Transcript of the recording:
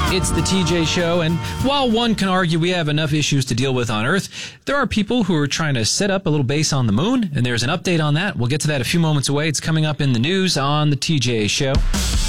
It's the TJ Show, and while one can argue we have enough issues to deal with on Earth, there are people who are trying to set up a little base on the moon, and there's an update on that. We'll get to that a few moments away. It's coming up in the news on the TJ Show.